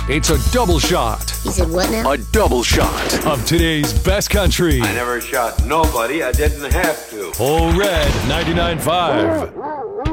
It's a double shot. He said what now? A double shot of today's best country. I never shot nobody. I didn't have to. Ole Red 99.5.